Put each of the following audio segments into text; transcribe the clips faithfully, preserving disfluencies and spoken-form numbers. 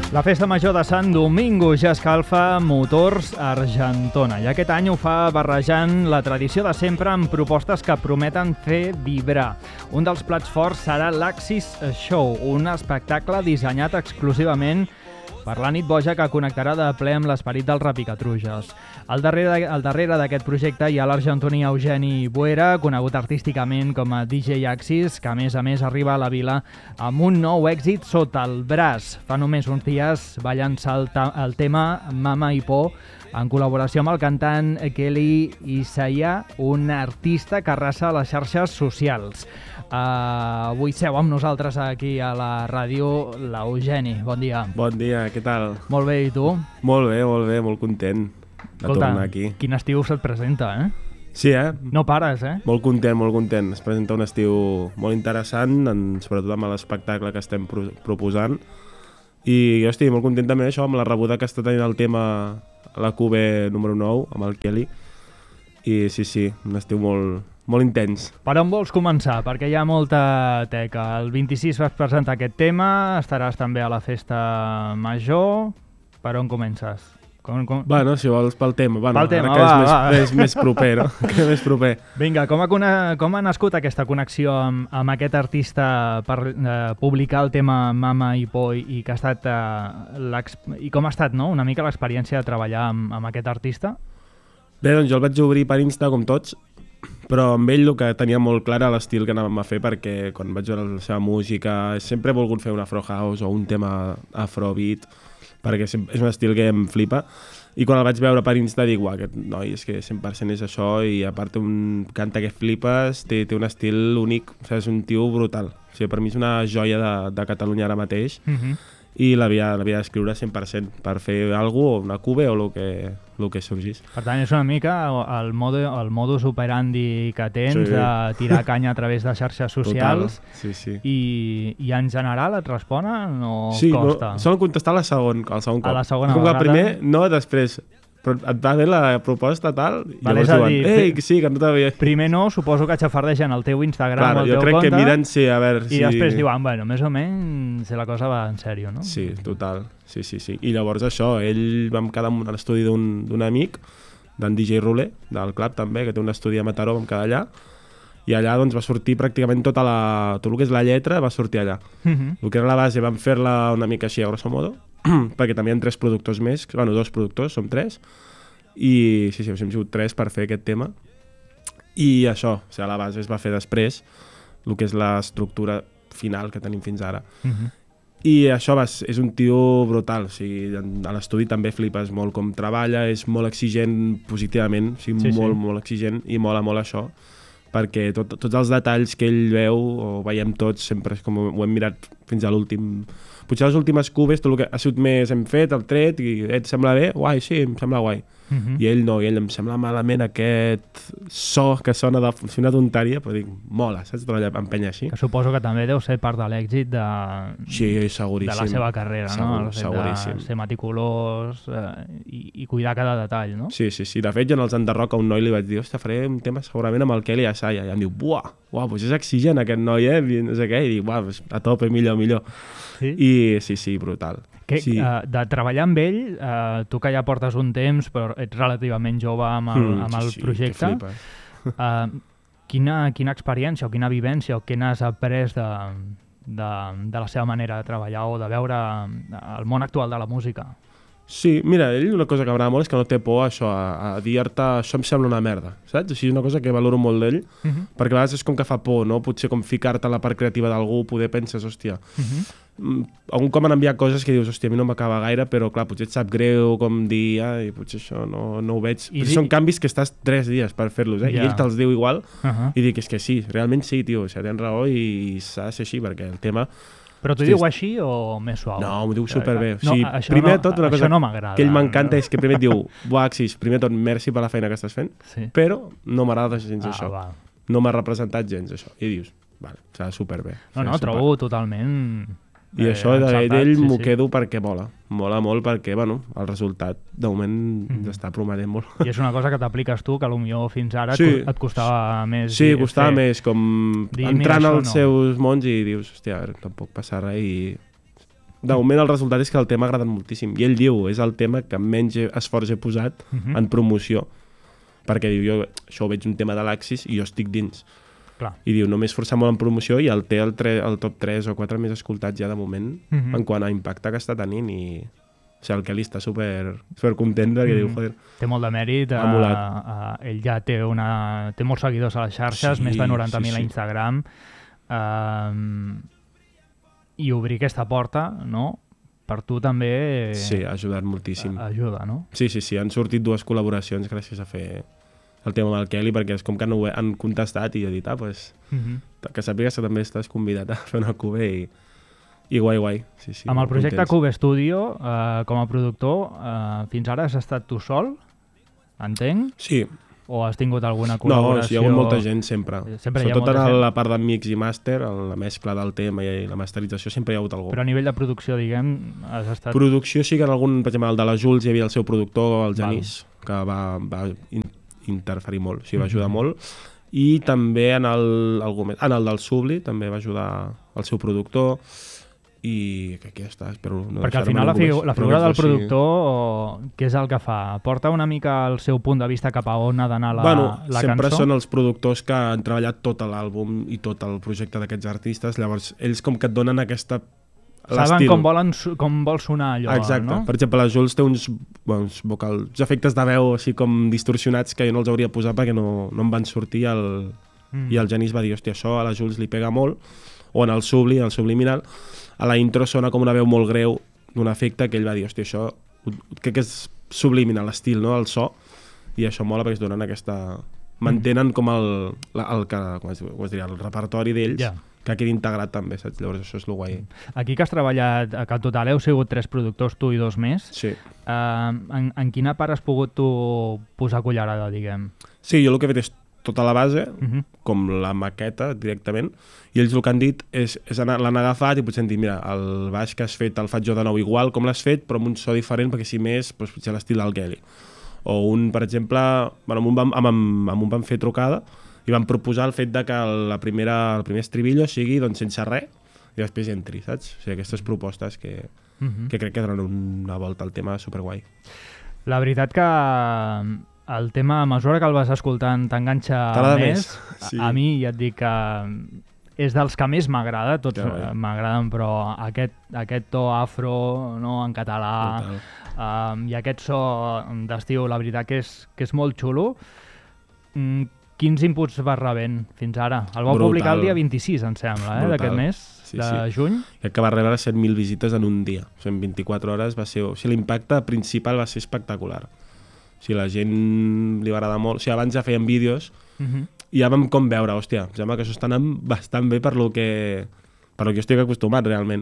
La festa major de Sant Domingo ja escalfa Motors Argentona i aquest any ho fa barrejant la tradició de sempre amb propostes que prometen fer vibrar. Un dels plats forts serà l'Axis Show, un espectacle dissenyat exclusivament per la nit boja que connectarà de ple amb l'esperit dels rapicatruges. Al darrere, al darrere d'aquest projecte hi ha l'argentí Eugeni Buera, conegut artísticament com a D J Axis, que a més a més arriba a la vila amb un nou èxit sota el braç. Fa només uns dies va llançar el, el tema Mama i Por en col·laboració amb el cantant Kelly Isaiah, un artista que arrasa les xarxes socials. Uh, avui seu amb nosaltres aquí a la ràdio l'Eugeni. Bon dia. Bon dia, què tal? Molt bé, i tu? Molt bé, molt bé, molt content de Escolta, tornar aquí. Quin estiu se't presenta, eh? Sí, eh? No pares, eh? Molt content, molt content. Es presenta un estiu molt interessant, en, sobretot amb l'espectacle que estem pro proposant. I jo estic molt content també això, amb la rebuda que està tenint el tema a la Q B número nou, amb el Kelly. I sí, sí, un estiu molt, molt intens. Per on vols començar? Perquè hi ha molta teca. El vint-i-sis vas presentar aquest tema, estaràs també a la festa major. Per on comences? Com, com... Bueno, si vols pel tema. Bueno, pel tema, que va, és, més, va. és més proper, no? Que és més proper. Vinga, com ha, com ha nascut aquesta connexió amb, amb aquest artista per eh, publicar el tema Mama i Por i, que ha estat, eh, i com ha estat, no?, una mica l'experiència de treballar amb, amb aquest artista? Bé, doncs jo el vaig obrir per Insta, com tots, però amb ell el que tenia molt clar era l'estil que anàvem a fer, perquè quan vaig veure la seva música sempre he volgut fer un afro house o un tema afrobeat, perquè és un estil que em flipa, i quan el vaig veure per Insta dic, uah, aquest noi és que cent per cent és això, i a part un canta que flipes, té, té un estil únic, o sigui, és un tio brutal. O sigui, per mi és una joia de, de Catalunya ara mateix, Uh-huh. i l'havia d'escriure cent per cent per fer alguna cosa, una Q B o el que, el que sorgís. Per tant, és una mica el, modo, el modus operandi que tens, Sí. de tirar canya a través de xarxes socials. Total. Sí, sí. I, i en general et responen o Sí, costa? no, solen contestar la segon, el segon cop. A la segona Com que el vegada? primer, no, després. Però et va bé la proposta, tal, i Vale, llavors és a diuen, dir, ei, pri- sí, que no t'havia... Primer no, suposo que xafardegen el teu Instagram Claro, o el jo teu crec compte, que miren, sí, a veure i si... després diuen, bueno, més o menys la cosa va en sèrio, no? Sí, total, sí, sí, sí. I llavors això, ell vam quedar a l'estudi d'un amic, d'en D J Rule, del club també, que té un estudi a Mataró, vam quedar allà, i allà doncs va sortir pràcticament tota la... tot el que és la lletra va sortir allà. Uh -huh. El que era la base vam fer-la una mica així a grosso modo, perquè també hi ha tres productors més, bueno, dos productors, som tres, i sí, sí, hem sigut tres per fer aquest tema. I això, o sigui, la base es va fer després, el que és l'estructura final que tenim fins ara. Uh -huh. I això va, és un tio brutal, o sigui, a l'estudi també flipes molt com treballa, és molt exigent positivament, o sigui, Sí, sí. molt, molt exigent, i mola molt això, perquè tot, tots els detalls que ell veu, o veiem tots, sempre és com ho hem mirat fins a l'últim... Potser les últimes cubes, tot el que ha sigut més hem fet, el tret, i et sembla bé? Guai, sí, em sembla guai. Uh -huh. I ell no, i ell em sembla malament aquest so que sona de funcionar tonteria, però dic, mola, saps? Treballar empènyer així. Que suposo que també deu ser part de l'èxit de, Sí, seguríssim. de la seva carrera, Segur, no? El fet seguríssim. de ser meticulós eh, i, i cuidar cada detall, no? Sí, sí, sí. De fet, jo en els Enderroc a un noi li vaig dir, ostres, faré un tema segurament amb el Kelly Isaiah. I em diu, buah, uah, doncs és exigent aquest noi, eh? I no sé què. I dic, buah, doncs a tope, millor, millor. Sí? I sí, sí, brutal. Que, sí. uh, de treballar amb ell, uh, tu que ja portes un temps, però ets relativament jove amb el, Mm, amb el sí, sí, projecte, que flipes. uh, quina, quina experiència o quina vivència o què n'has après de, de, de la seva manera de treballar o de veure el món actual de la música? Sí, mira, ell una cosa que m'agrada molt és que no té por a això, a, a dir-te això em sembla una merda, saps? Així és una cosa que valoro molt d'ell, Uh -huh. perquè a vegades és com que fa por, no? Potser com ficar-te a la part creativa d'algú, poder penses, hòstia, Uh -huh. mm, algun cop m'han enviat coses que dius, hòstia, a mi no m'acaba gaire, però clar, potser et sap greu com dir, ai, potser això no, no ho veig. I Potser di- són canvis que estàs tres dies per fer-los, eh? Ja. I ell te'ls diu igual, Uh -huh. i dic, és que sí, realment sí, tio, o sigui, tens raó i s'ha de ser així, perquè el tema... Però t'ho Hosti, diu així o més suau? No, m'ho diu superbé. O No, sigui, això primer no, de tot, una això cosa no m'agrada. que ell m'encanta és que primer et diu, buah, Axis, primer de tot, merci per la feina que estàs fent, Sí. però no m'agrada gens Ah, això. val. No m'ha representat gens això. I dius, vale, serà superbé. No, no, serà super... trobo totalment... I eh, això acceptat, d'ell sí, m'ho sí. quedo perquè mola. Mola molt perquè, bueno, el resultat de moment Mhm. està prometent molt. I és una cosa que t'apliques tu, que potser fins ara Sí. et co- et costava més... Sí, dir- costava fer. més com Dir, entrant mira, això als no. seus mons i dius, hòstia, tampoc passa res i de moment el resultat és que el tema ha agradat moltíssim. I ell diu, és el tema que menys esforç he posat uh-huh. en promoció. Perquè diu, jo això ho veig un tema de l'Axis i jo estic dins. Clar. I diu, només forçar molt en promoció i el té el, tre, el top tres o quatre més escoltats ja de moment uh-huh. en quant a impacte que està tenint i... O sigui, el Kelly està super, super content perquè mm. diu, joder... Té molt de mèrit. Uh, uh, ell ja té, una, té molts seguidors a les xarxes, sí, més de noranta mil sí, sí. a Instagram. Uh, I obrir aquesta porta, no? Per tu també... Sí, ha ajudat moltíssim. Ajuda, no? Sí, sí, sí. Han sortit dues col·laboracions gràcies a fer el tema amb el Kelly, perquè és com que no han contestat i jo he dit, ah, doncs... Mm-hmm. Que sàpigues que també estàs convidat a fer una Cube i... I guai, guai. Sí, sí, amb el projecte contents. Cube Studio, eh, com a productor, eh, fins ara has estat tu sol, entenc? Sí. O has tingut alguna col·laboració? No, sí, hi ha hagut molta gent sempre. sempre Sobretot en gent. La part de mix i master, la mescla del tema i la masterització, sempre hi ha hagut algú. Però a nivell de producció, diguem, has estat... Producció sí que en algun, per exemple, el de la Jules hi havia el seu productor, el Genís, Val. que va, va interferir molt, o sigui, va ajudar mm-hmm. molt. I també en el, algú més, en el del Subli també va ajudar el seu productor. I que aquí està, espero no perquè al final la, figu la figura del productor sí. què és el que fa? Porta una mica el seu punt de vista cap a on ha d'anar la, bueno, la sempre cançó? Són els productors que han treballat tot l'àlbum i tot el projecte d'aquests artistes, llavors ells com que et donen aquesta saben com, volen, com vol sonar allò. Exacte, no? Per exemple la Jules té uns, uns, vocal, uns efectes de veu així com distorsionats que jo no els hauria posat perquè no, no em van sortir el, mm. i el Genís va dir, hòstia, això a la Jules li pega molt, o en el Subli, el subliminal a la intro sona com una veu molt greu d'un efecte que ell va dir, hòstia, això crec que és subliminal l'estil, no? El so, i això mola perquè es donen aquesta... mantenen com el, el, el, com es, com es diria, el repertori d'ells, yeah. que quedi integrat també, saps? Llavors això és el guai. Aquí que has treballat, que en total heu sigut tres productors, tu i dos més, sí. uh, en, en quina part has pogut tu posar cullerada, diguem? Sí, jo el que he fet és tota la base, uh-huh. com la maqueta directament, i ells el que han dit és, és l'han agafat i potser han dit, mira, el baix que has fet el faig jo de nou igual com l'has fet, però amb un so diferent, perquè si més, doncs, potser l'estil del Kelly. O un, per exemple, bueno, amb, un vam, amb, amb, amb un vam fer trucada i vam proposar el fet de que la primera, el primer estribillo sigui doncs, sense res i després entri, saps? O sigui, aquestes propostes que, uh-huh. que crec que donen una volta al tema superguai. La veritat que el tema, a mesura que el vas escoltant, t'enganxa més. més. Sí. A mi ja et dic que és dels que més m'agrada, tots ja, m'agraden, però aquest, aquest to afro, no, en català, um, i aquest so d'estiu, la veritat que és, que és molt xulo. Mm, quins inputs vas rebent fins ara? El vau Brutal. publicar el dia vint-i-sis, em sembla, eh, d'aquest mes, sí, de sí. juny. Crec que va rebre set mil visites en un dia. O sigui, en vint-i-quatre hores va ser... O sigui, l'impacte principal va ser espectacular. O sigui, la gent li va agradar molt. O sigui, abans ja feien vídeos uh-huh. i ja vam com veure, hòstia, em sembla que això està anant bastant bé per lo que, per lo que jo estic acostumat, realment.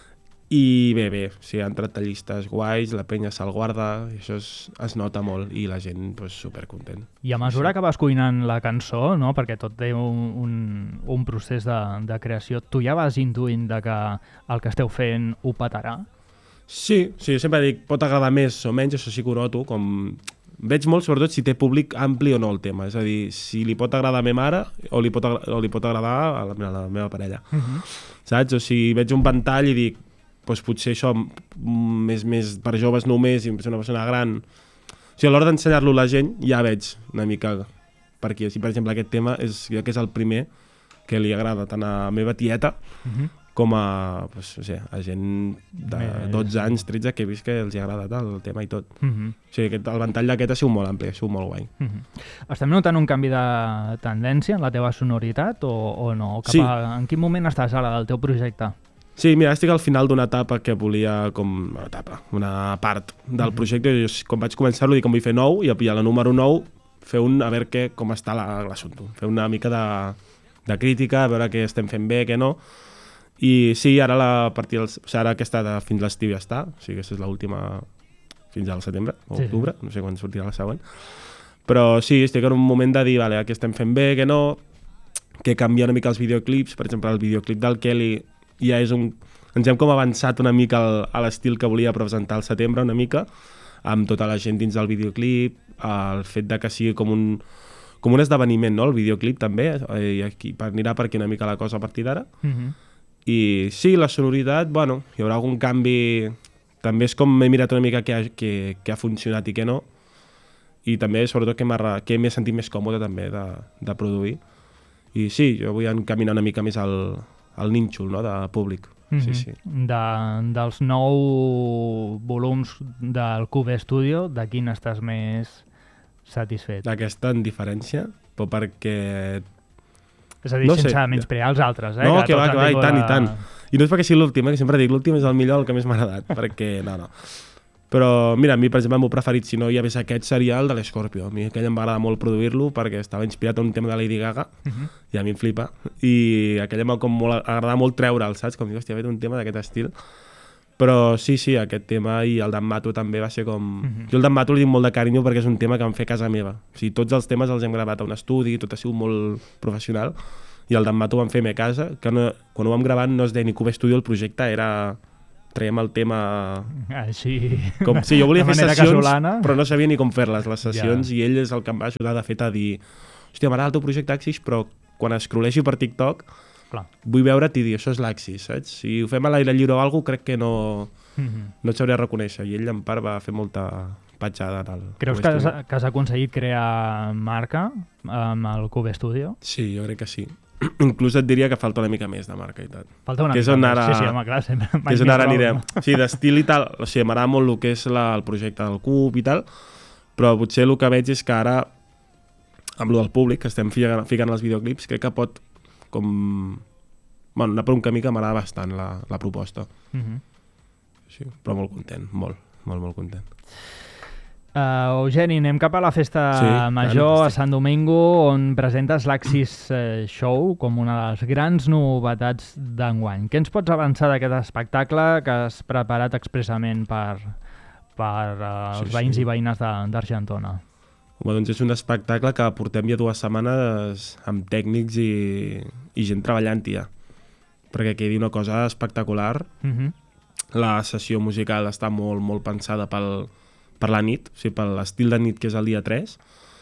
I bé, bé, o sigui, han entrat tallistes guais, la penya se'l guarda, i això es, es nota molt, i la gent, pues, supercontent. I a mesura sí. que vas cuinant la cançó, no? Perquè tot té un, un, un procés de, de creació, tu ja vas intuint de que el que esteu fent ho petarà? Sí, sí, sempre dic, pot agradar més o menys, això sí que ho noto, com... Veig molt, sobretot, si té públic ampli o no el tema. És a dir, si li pot agradar a la meva mare o li pot, o li pot agradar a la, a la meva parella. Uh-huh. Saps? O si veig un ventall i dic, doncs potser això més, més per joves només i una persona gran... O sigui, a l'hora d'ensenyar-lo a la gent ja veig una mica per aquí. Si, per exemple, aquest tema és, jo que és el primer que li agrada tant a la meva tieta uh-huh. com a, pues, no sé, a gent de dotze anys, tretze, que he vist que els hi agrada tal, el tema i tot. Uh-huh. O sigui, aquest, el ventall d'aquest ha sigut molt ampli, ha sigut molt guai. Uh-huh. Estem notant un canvi de tendència en la teva sonoritat o, o no? Cap sí. a, en quin moment estàs ara del teu projecte? Sí, mira, estic al final d'una etapa que volia, com una etapa, una part del uh-huh. projecte. Jo, quan vaig començar-lo, dic que em vull fer nou, i a la número nou fer un, a veure què, com està l'assumpte. Fer una mica de, de crítica, a veure què estem fent bé, què no. I sí, ara, la, a partir dels, o sigui, ara aquesta de, fins l'estiu ja està, o sigui, aquesta és l'última fins al setembre o sí. octubre, no sé quan sortirà la següent. Però sí, estic en un moment de dir, vale, què estem fent bé, què no, que canvia una mica els videoclips. Per exemple, el videoclip del Kelly ja és un... Ens hem com avançat una mica al, a l'estil que volia presentar al setembre, una mica, amb tota la gent dins del videoclip, el fet de que sigui com un, com un esdeveniment, no?, el videoclip també, i aquí anirà per aquí una mica la cosa a partir d'ara. Mm-hmm. I sí, la sonoritat, bueno, hi haurà algun canvi... També és com m'he mirat una mica què ha, què, què ha funcionat i què no. I també, sobretot, que m'he que sentit més còmode també de, de produir. I sí, jo vull encaminar una mica més al, al nínxol, no?, de públic. Mm-hmm. Sí, sí. De, dels nou volums del Cube Studio, de quin estàs més satisfet? D'aquesta en diferència, però perquè... És a dir, no sense sé. menysprear els altres, eh? No, que, que va, que va, i tant, la... i tant. I no és perquè sigui l'últim, eh? Que sempre dic l'últim és el millor, el que més m'ha agradat, perquè no, no. Però mira, a mi, per exemple, el meu preferit, si no hi hagués aquest, seria el de l'Scorpio. A mi aquell em va agradar molt produir-lo perquè estava inspirat en un tema de Lady Gaga, uh-huh. i a mi em flipa. I aquell em va com molt, agradar molt treure'l, saps? Com dic, hòstia, ha fet un tema d'aquest estil. Però sí, sí, aquest tema i el d'en Mato també va ser com... Uh-huh. Jo el d'en Mato li dic molt de carinyo perquè és un tema que em fer a casa meva. O sigui, tots els temes els hem gravat a un estudi, tot ha sigut molt professional. I el d'en Mato ho vam fer a casa, que no, quan ho vam gravar no es deia ni Cube Studio, el projecte era... traiem el tema... Així... Com, sí, jo volia fer sessions, casolana. Però no sabia ni com fer-les, les sessions, ja. I ell és el que em va ajudar, de fet, a dir hòstia, m'agrada el teu projecte Axis, però quan escroleixi per TikTok clar. Vull veure't i dir, això és l'Axis, saps? Si ho fem a l'aire lliure o alguna cosa, crec que no, mm-hmm. no et sabria reconèixer. I ell, en part, va fer molta petjada. En el Creus que has, que has aconseguit crear marca amb el Cube Studio? Sí, jo crec que sí. Inclús et diria que falta una mica més de marca i tal. Falta una mica ara... més, sí, sí, home, clar, sempre. Que és on ara anirem. Sí, d'estil i tal, o sigui, m'agrada molt el que és la, el projecte del Cub i tal, però potser el que veig és que ara, amb el del públic, que estem ficant, ficant els videoclips, crec que pot com... Bueno, anar per un camí que m'agrada bastant la, la proposta. Uh-huh. Sí, però molt content, molt, molt, molt content. Uh, Eugeni, anem cap a la festa sí, major a Sant Domingo, on presentes l'Axis uh, Show com una de les grans novetats d'enguany. Què ens pots avançar d'aquest espectacle que has preparat expressament per, per uh, els sí, veïns sí. i veïnes d'Argentona? Home, doncs és un espectacle que portem ja dues setmanes amb tècnics i, i gent treballant-hi ja, perquè quedi una cosa espectacular. Uh-huh. La sessió musical està molt, molt pensada pel per la nit, o sigui, per l'estil de nit que és el dia tres,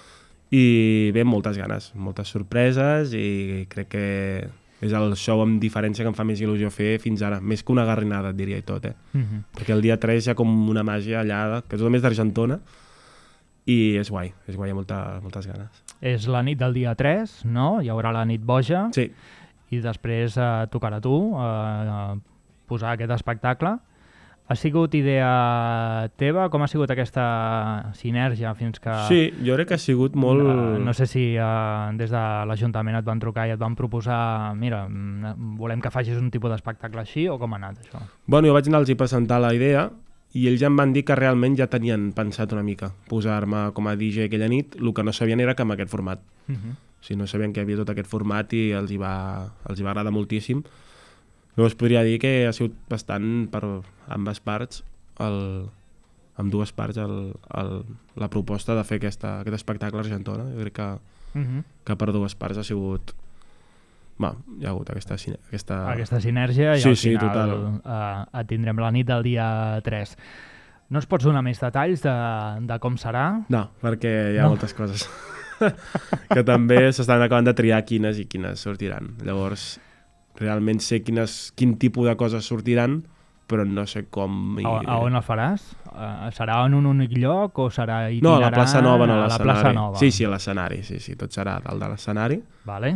i bé, moltes ganes, moltes sorpreses, i crec que és el show amb diferència que em fa més il·lusió fer fins ara, més que una garrinada, et diria, i tot, eh? Uh-huh. Perquè el dia tres hi ha com una màgia allà, que és tot més d'Argentona, i és guai, és guai, hi ha molta, moltes ganes. És la nit del dia tres, no? Hi haurà la nit boja, sí. I després eh, tocarà a tu eh, posar aquest espectacle. Ha sigut idea teva? Com ha sigut aquesta sinergia fins que... Sí, jo crec que ha sigut molt... Uh, no sé si uh, des de l'Ajuntament et van trucar i et van proposar mira, volem que facis un tipus d'espectacle així, o com ha anat això? Bueno, jo vaig anar-los a presentar la idea i ells ja em van dir que realment ja tenien pensat una mica posar-me com a D J aquella nit, el que no sabien era que amb aquest format. Uh-huh. O sigui, no sabien que hi havia tot aquest format i els hi va, els hi va agradar moltíssim. Llavors podria dir que ha sigut bastant per ambes parts, el, amb dues parts, el, el, la proposta de fer aquesta, aquest espectacle a Argentona. Jo crec que, uh-huh. que per dues parts ha sigut... Va, hi ha hagut aquesta... Aquesta, aquesta sinergia i sí, al sí, final uh, tindrem la nit del dia tres. No ens pots donar més detalls de, de com serà? No, perquè hi ha no. moltes coses que també s'estan acabant de triar quines i quines sortiran. Llavors... realment sé quines, quin tipus de coses sortiran, però no sé com... I... A, a on el faràs? Uh, serà en un únic lloc o serà itinerant? No, a la plaça Nova, no a la plaça Nova. Sí, sí, a l'escenari, sí, sí, tot serà dalt de l'escenari. Vale.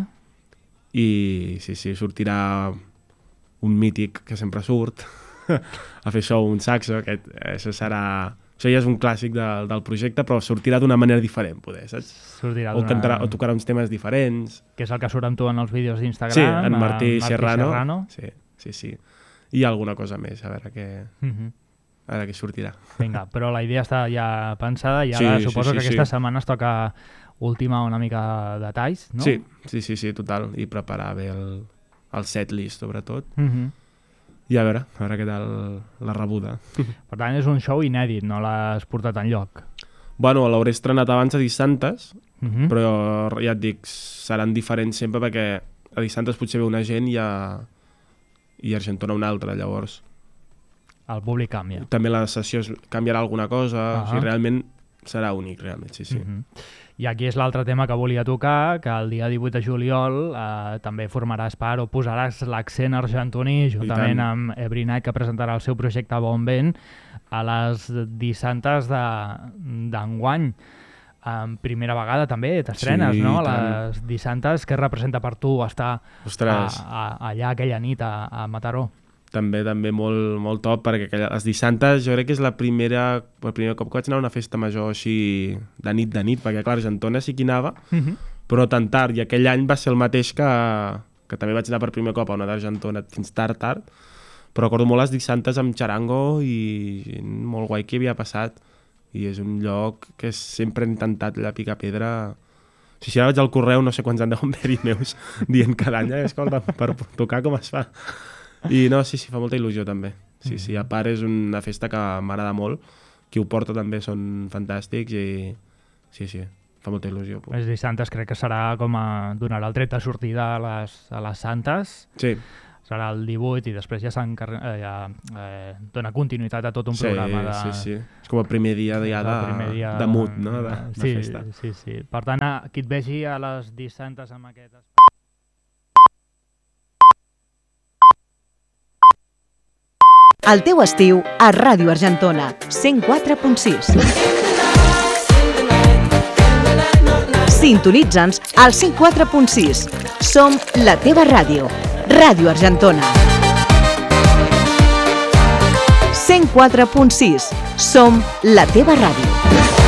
I sí, sí, sortirà un mític que sempre surt a fer show, un saxo, aquest, això serà... Això ja és un clàssic de, del projecte, però sortirà d'una manera diferent, poder, saps? Sortirà o, cantarà, o tocarà uns temes diferents. Que és el que surt amb tu en els vídeos d'Instagram. Sí, en Martí, Martí Serrano. Serrano. Sí, sí, sí. I alguna cosa més, a veure què, uh-huh. a veure què sortirà. Vinga, però la idea està ja pensada i ara sí, suposo sí, sí, que aquesta sí. setmana es toca ultimar una mica de detalls, no? Sí, sí, sí, sí, total. I preparar bé el, el setlist, sobretot. Uh-huh. I a veure, a veure què tal la rebuda. Per tant, és un show inèdit, no l'has portat enlloc. Bueno, l'hauré estrenat abans a Dissantes, uh-huh. però ja et dic, seran diferents sempre perquè a Dissantes potser ve una gent i a, i a Argentona una altra, llavors. El públic canvia. També la sessió canviarà alguna cosa, uh-huh. o sigui, realment serà únic, realment, sí, sí. Mm-hmm. I aquí és l'altre tema que volia tocar, que el dia divuit de juliol eh, també formaràs part o posaràs l'accent argentoní juntament amb Every Night, que presentarà el seu projecte Bon Vent a les dissantes d'enguany. En primera vegada també t'estrenes, sí, no? A les dissantes, què representa per tu estar a, a, allà aquella nit a, a Mataró? També, també molt, molt top, perquè aquella, les dissantes jo crec que és la primera, el primer cop que vaig anar a una festa major així de nit de nit, perquè clar, Argentona sí que hi anava, uh-huh. però tan tard, i aquell any va ser el mateix que, que també vaig anar per primer cop a una d'Argentona fins tard, tard, però recordo molt les dissantes amb xarango i gent molt guai que havia passat, i és un lloc que sempre he intentat la picar pedra. Si si ara vaig al correu no sé quants han deuen haver-hi meus dient cada any, escolta, per tocar com es fa. I no, sí, sí, fa molta il·lusió també. Sí, sí, a part és una festa que m'agrada molt, qui ho porta també són fantàstics i sí, sí, fa molta il·lusió. Les dissantes crec que serà com a donarà el tret de sortida a les, a les santes. Sí. Serà el divuit i després ja, eh, ja eh, dona continuïtat a tot un sí, programa de... Sí, sí, és com el primer dia de, de, primer dia de mood, no?, de, de sí, festa. Sí, sí, per tant, qui et vegi a les dissantes amb aquest... El teu estiu a Ràdio Argentona, cent quatre punt sis. Sintonitza'ns al cent quatre punt sis. Som la teva ràdio. Ràdio Argentona. cent quatre punt sis. Som la teva ràdio.